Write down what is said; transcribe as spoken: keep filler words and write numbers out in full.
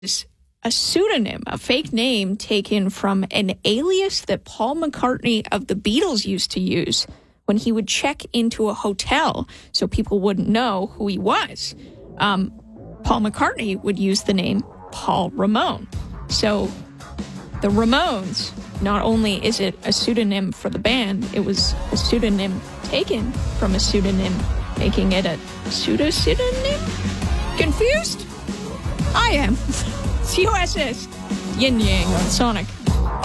is a pseudonym, a fake name taken from an alias that Paul McCartney of the Beatles used to use when he would check into a hotel so people wouldn't know who he was. Um, Paul McCartney would use the name Paul Ramone. So the Ramones, not only is it a pseudonym for the band, it was a pseudonym taken from a pseudonym, making it a pseudo-pseudonym? Confused? I am. It's U S S Yin Yang on Sonic.